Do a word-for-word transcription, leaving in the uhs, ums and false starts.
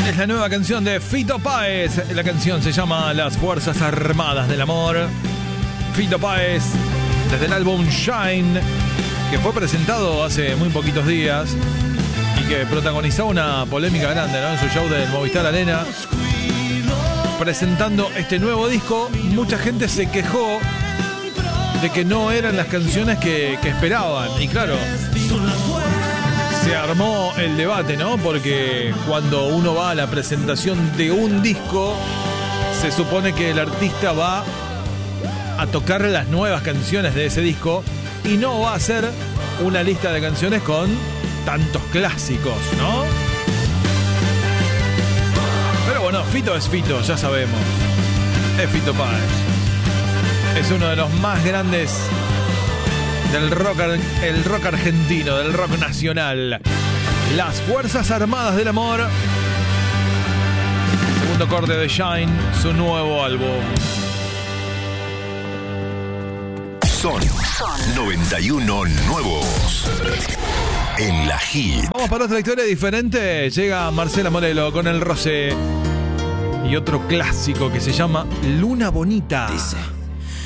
Es la nueva canción de Fito Páez. La canción se llama Las Fuerzas Armadas del Amor. Fito Páez, desde el álbum Shine, que fue presentado hace muy poquitos días y que protagonizó una polémica grande, ¿no?, en su show del Movistar Arena. Presentando este nuevo disco, mucha gente se quejó de que no eran las canciones que, que esperaban. Y claro, se armó el debate, ¿no? Porque cuando uno va a la presentación de un disco, se supone que el artista va a tocar las nuevas canciones de ese disco y no va a hacer una lista de canciones con tantos clásicos, ¿no? Pero bueno, Fito es Fito, ya sabemos. Es Fito Páez. Es uno de los más grandes del rock, el rock argentino, del rock nacional. Las Fuerzas Armadas del Amor. Segundo corte de Shine, su nuevo álbum. Son noventa y uno nuevos en la Hit. Vamos para otra historia diferente. Llega Marcela Morelo con El Rosé y otro clásico que se llama Luna Bonita. Dice: